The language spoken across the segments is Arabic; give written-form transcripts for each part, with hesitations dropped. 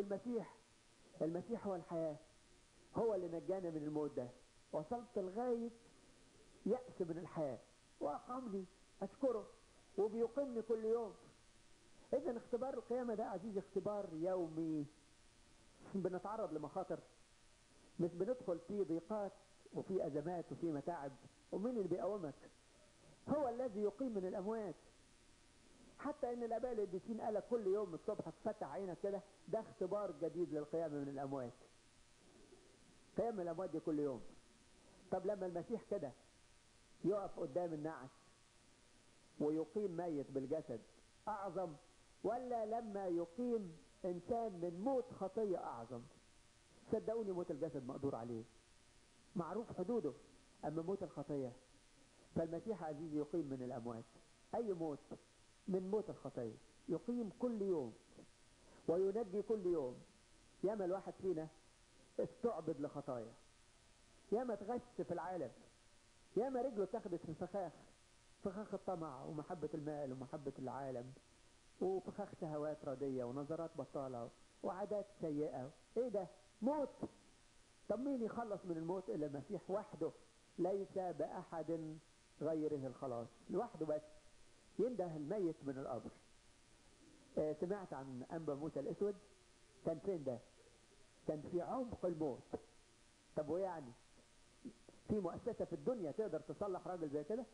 المسيح هو الحياة، هو اللي نجانا من الموت ده. وصلت لغاية يأس من الحياة وأقامني، أشكره، وبيقيمني كل يوم. إذن اختبار القيامة ده عزيزي اختبار يومي. بنتعرض لمخاطر، مش بندخل في ضيقات وفي أزمات وفي متاعب. ومين اللي بيقومك؟ هو الذي يقيم من الأموات. حتى ان الاباء القديسين قال كل يوم الصبح تفتح عينك كده، ده اختبار جديد للقيام من الاموات. قيام من الاموات دي كل يوم. طب لما المسيح كده يقف قدام النعش ويقيم ميت بالجسد اعظم، ولا لما يقيم انسان من موت خطية اعظم؟ صدقوني موت الجسد مقدور عليه، معروف حدوده، اما موت الخطية فالمسيح عزيزي يقيم من الاموات. اي موت من موت الخطية يقيم كل يوم وينجي كل يوم. ياما الواحد فينا استعبد لخطايا، ياما اتغش في العالم، ياما رجله اتخذت في فخاخ الطمع ومحبة المال ومحبة العالم، وفخاخ شهوات ردية ونظرات بطالة وعادات سيئة. ايه ده؟ موت. طب مين يخلص من الموت الا المسيح وحده؟ ليس بأحد غيره الخلاص، لوحده بس ينده الميت من القبر. سمعت عن أنبا موسى الأسود؟ كان فين ده؟ كان في عمق الموت. طب ويعني في مؤسسة في الدنيا تقدر تصلح راجل زي كده؟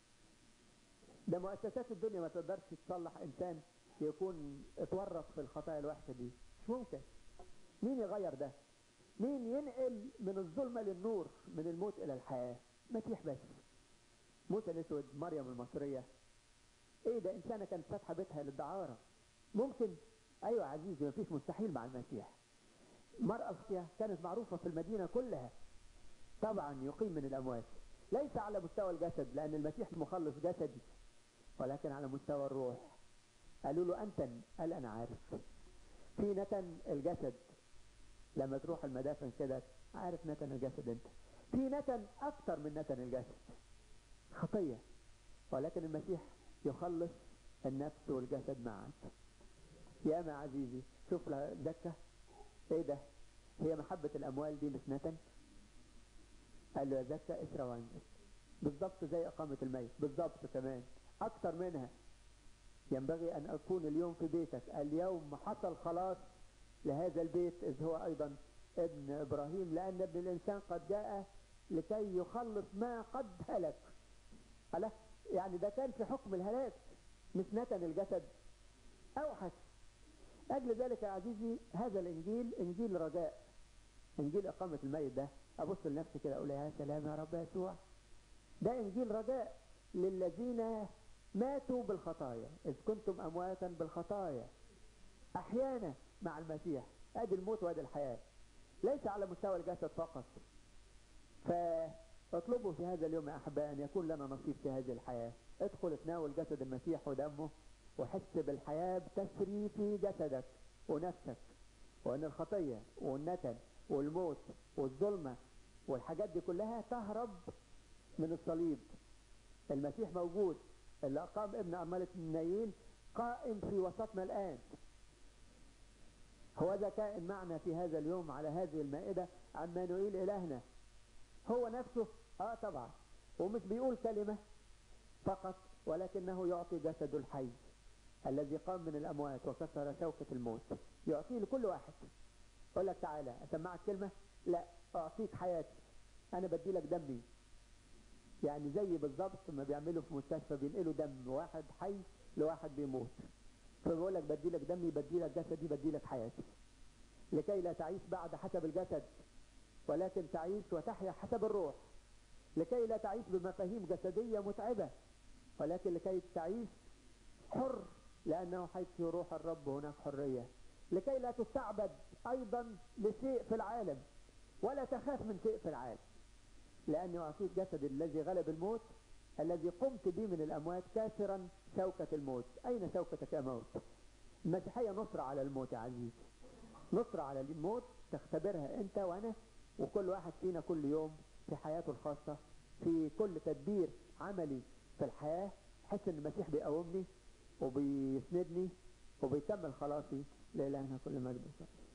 ده مؤسسات الدنيا ما تقدرش تصلح إنسان يكون اتورط في الخطايا الوحشة دي، مش ممكن. مين يغير ده؟ مين ينقل من الظلمة للنور، من الموت إلى الحياة؟ مسيح بس. موسى الأسود، مريم المصرية، ايه ده؟ انسانة كانت فاتحة بيتها للدعارة، ممكن؟ ايوه عزيزي، مفيش مستحيل مع المسيح. مرأة الخطية كانت معروفة في المدينة كلها، طبعا يقيم من الاموات. ليس على مستوى الجسد لان المسيح مخلص جسدي، ولكن على مستوى الروح. قالوا له انتن، قال انا عارف. في نتن الجسد لما تروح المدافن كده عارف نتن الجسد انت. في نتن اكتر من نتن الجسد، خطية، ولكن المسيح يخلص النفس والجسد معا. يا ما عزيزي شوف زكا، ايه ده؟ هي محبة الاموال دي مش نتن؟ قال له يا زكا اسرى وانزل. بالضبط زي اقامة الميت، بالضبط كمان اكتر منها. ينبغي ان اكون اليوم في بيتك. اليوم حصل خلاص لهذا البيت اذ هو ايضا ابن ابراهيم، لان ابن الانسان قد جاء لكي يخلص ما قد هلك. ألا يعني ده كان في حكم الهلاك، مش نتن الجسد. اوحش. اجل ذلك يا عزيزي هذا الانجيل انجيل رجاء، انجيل اقامة الميت ده. ابص لنفسي كده اقول يا سلام يا رب يسوع، ده انجيل رجاء للذين ماتوا بالخطايا. اذ كنتم امواتا بالخطايا احيانا مع المسيح. ادي الموت وادي الحياة، ليس على مستوى الجسد فقط. فاطلبوا في هذا اليوم يا احبائي ان يكون لنا نصيب في هذه الحياة. ادخل تناول جسد المسيح ودمه وحس بالحياة بتسري في جسدك ونفسك، وان الخطية والنتن والموت والظلمة والحاجات دي كلها تهرب من الصليب. المسيح موجود، اللي أقام ابن أرملة النايين قائم في وسطنا الآن. هو ذا كائن معنا في هذا اليوم على هذه المائدة عمانوئيل إلهنا. هو نفسه طبعا، ومش بيقول كلمة فقط، ولكنه يعطي جسد الحي الذي قام من الأموات وكسر شوكة الموت. يعطيه لكل واحد. يقول لك تعالى أسمعك كلمة، لا أعطيك حياتي، أنا بدي لك دمي. يعني زي بالضبط ما بيعملوا في مستشفى، بينقلوا دم واحد حي لواحد بيموت. فبيقول لك بدي لك دمي، بدي لك جسدي، بدي لك حياتي، لكي لا تعيش بعد حسب الجسد ولكن تعيش وتحيا حسب الروح. لكي لا تعيش بمفاهيم جسدية متعبة، ولكن لكي تعيش حر، لأنه حيث روح الرب هناك حرية. لكي لا تستعبد أيضا لشيء في العالم، ولا تخاف من شيء في العالم، لأني أعطيك جسد الذي غلب الموت، الذي قمت به من الأموات كاسرا شوكة الموت. أين شوكتك يا موت؟ المسيحية نصرة على الموت يا عزيزي، نصرة على الموت تختبرها أنت وأنا وكل واحد فينا كل يوم في حياته الخاصة، في كل تدبير عملي في الحياة. حس أن المسيح بيقومني وبيسندني وبيكمل خلاصي. لإلهنا كل مجد.